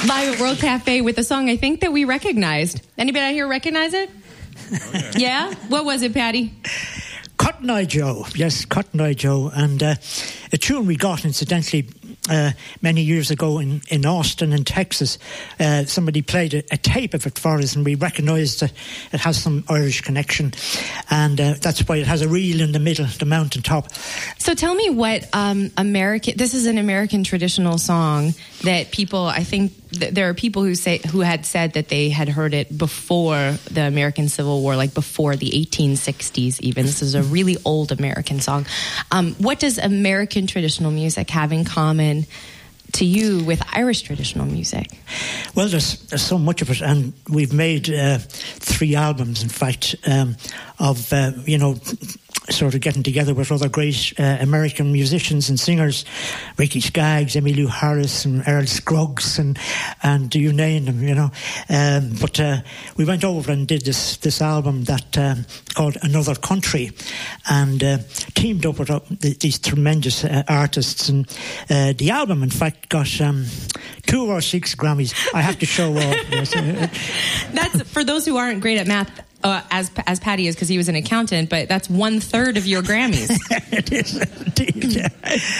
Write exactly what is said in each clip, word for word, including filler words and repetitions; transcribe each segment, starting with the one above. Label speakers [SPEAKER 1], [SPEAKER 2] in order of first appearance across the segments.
[SPEAKER 1] live at World Cafe with a song I think that we recognized. Anybody out here recognize it? Oh, yeah. Yeah? What was it, Paddy?
[SPEAKER 2] Cotton Eye Joe. Yes, Cotton Eye Joe. And uh, a tune we got, incidentally, uh, many years ago in, in Austin, in Texas. Uh, somebody played a, a tape of it for us, and we recognised that it has some Irish connection. And uh, that's why it has a reel in the middle, the mountaintop.
[SPEAKER 1] So tell me what um, American... This is an American traditional song that people, I think... There are people who say who had said that they had heard it before the American Civil War, like before the eighteen sixties even. This is a really old American song. Um, what does American traditional music have in common to you with Irish traditional music?
[SPEAKER 2] Well, there's, there's so much of it, and we've made uh, three albums, in fact, um, of, uh, you know... sort of getting together with other great uh, American musicians and singers, Ricky Skaggs, Emmylou Harris and Earl Scruggs and and you name them, you know. Um, but uh, we went over and did this this album that um, called Another Country, and uh, teamed up with uh, these tremendous uh, artists. And uh, the album, in fact, got um, two or six Grammys. I have to show off. Yes.
[SPEAKER 1] That's for those who aren't great at math. Uh, as as Paddy is, because he was an accountant, but that's one third of your Grammys.
[SPEAKER 2] It is indeed. Yeah.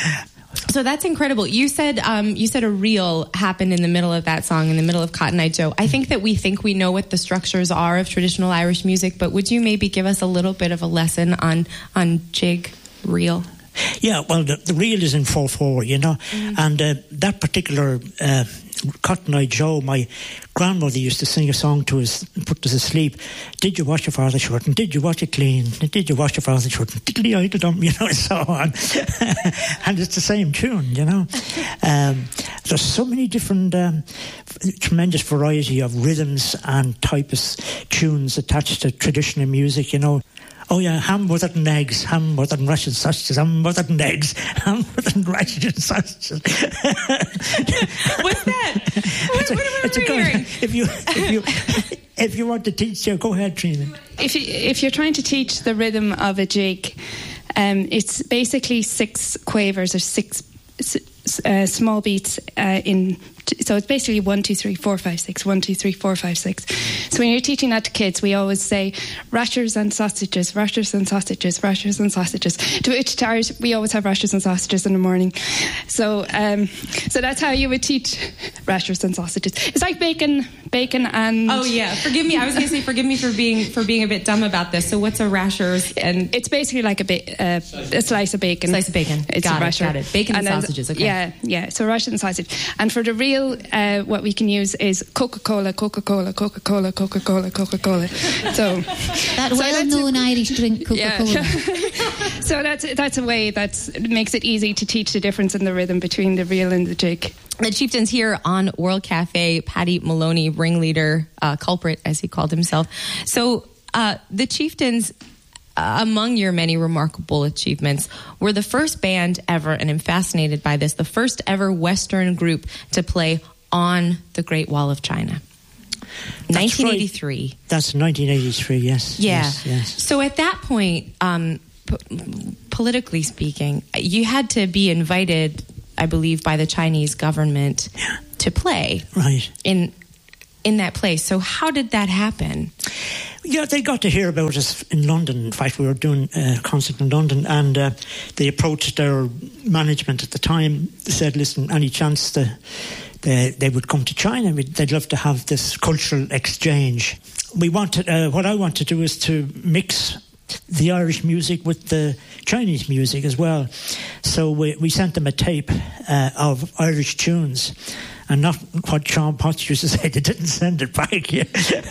[SPEAKER 1] So that's incredible. You said um, you said a reel happened in the middle of that song, in the middle of Cotton Eye Joe. I think that we think we know what the structures are of traditional Irish music, but would you maybe give us a little bit of a lesson on on jig reel?
[SPEAKER 2] Yeah, well, the, the reel is in four four, you know, mm-hmm. and uh, that particular uh, Cotton Eye Joe, my grandmother used to sing a song to us, put us asleep. Did you wash your father's shirt? And did you wash it clean? And did you wash your father's shirt? And diddly I dum, you know, and so on. And it's the same tune, you know. Um, there's so many different, um, tremendous variety of rhythms and types, tunes attached to traditional music, you know. Oh yeah, ham, butter and eggs, ham, butter and Russian sausages, ham, butter and eggs, ham, butter and Russian sausages.
[SPEAKER 1] What's that? What,
[SPEAKER 2] a,
[SPEAKER 1] what are we
[SPEAKER 2] it's a good,
[SPEAKER 1] hearing?
[SPEAKER 2] If you, if you, if you want to teach, yeah, go ahead, Trina.
[SPEAKER 3] If you, if you're trying to teach the rhythm of a jig, um, it's basically six quavers or six uh, small beats uh, in. So it's basically one, two, three, four, five, six. One, two, three, four, five, six. So when you're teaching that to kids, we always say rashers and sausages, rashers and sausages, rashers and sausages. To which to ours, we always have rashers and sausages in the morning. So, um, so that's how you would teach rashers and sausages. It's like bacon, bacon and.
[SPEAKER 1] Oh yeah, forgive me. I was going to say forgive me for being for being a bit dumb about this. So what's a rashers? And
[SPEAKER 3] it's basically like a ba- uh, a slice of bacon.
[SPEAKER 1] Slice of bacon.
[SPEAKER 3] It's
[SPEAKER 1] got
[SPEAKER 3] a
[SPEAKER 1] it.
[SPEAKER 3] rasher.
[SPEAKER 1] Got it. Bacon and, and sausages. Okay.
[SPEAKER 3] Yeah, yeah. So rasher and sausage. And for the real. Uh, what we can use is Coca-Cola, Coca-Cola, Coca-Cola, Coca-Cola, Coca-Cola. So
[SPEAKER 4] that so well-known Irish drink, Coca-Cola.
[SPEAKER 3] Yeah. So that's that's a way that makes it easy to teach the difference in the rhythm between the reel and the jig.
[SPEAKER 1] The Chieftains here on World Cafe. Paddy Maloney, ringleader, uh, culprit, as he called himself. So uh, the Chieftains. Uh, among your many remarkable achievements, were the first band ever, and I'm fascinated by this, the first ever Western group to play on the Great Wall of China.
[SPEAKER 2] That's
[SPEAKER 1] nineteen eighty-three.
[SPEAKER 2] Right. That's nineteen eighty-three, yes.
[SPEAKER 1] Yeah.
[SPEAKER 2] Yes, yes.
[SPEAKER 1] So at that point, um, p- politically speaking, you had to be invited, I believe, by the Chinese government
[SPEAKER 2] yeah.
[SPEAKER 1] to play.
[SPEAKER 2] Right.
[SPEAKER 1] In in that place. So how did that happen?
[SPEAKER 2] Yeah, they got to hear about us in London. In fact, we were doing a concert in London, and uh, they approached their management at the time. They said, listen, any chance that they, they would come to China, they'd love to have this cultural exchange. We wanted, uh, what I want to do is to mix the Irish music with the Chinese music as well. So we, we sent them a tape uh, of Irish tunes. And not what Sean Potts used to say, they didn't send it back yet.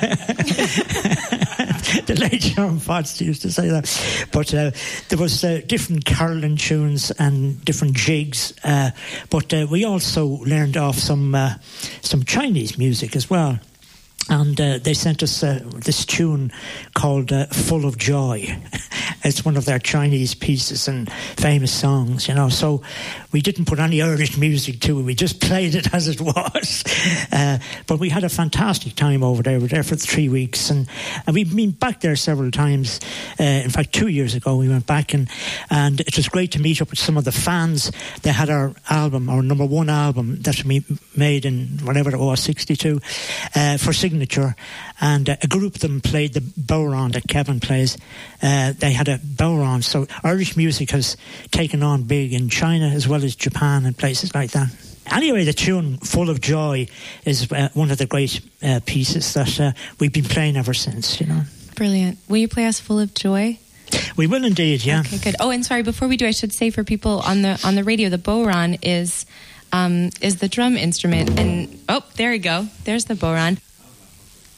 [SPEAKER 2] The late Sean Potts used to say that. But uh, there was uh, different caroling tunes and different jigs. Uh, but uh, we also learned off some uh, some Chinese music as well. And uh, they sent us uh, this tune called uh, Full of Joy. it's one of their Chinese pieces and famous songs, you know. So we didn't put any Irish music to it. We just played it as it was. Uh, but we had a fantastic time over there. We were there for three weeks, and, and we've been back there several times. Uh, in fact, two years ago we went back, and and it was great to meet up with some of the fans. They had our album, our number one album that we made in whatever it was, sixty-two, uh, for Signature, and uh, a group of them played the bodhrán that Kevin plays. Uh, they had a bodhrán, so Irish music has taken on big in China as well as Japan and places like that. Anyway, the tune Full of Joy is uh, one of the great uh, pieces that uh, we've been playing ever since, you know.
[SPEAKER 1] Brilliant. Will you play us Full of Joy?
[SPEAKER 2] We will indeed, yeah.
[SPEAKER 1] Okay, good. Oh, and sorry, before we do, I should say for people on the on the radio, the bodhrán is um, is the drum instrument. And oh, there you go. There's the bodhrán.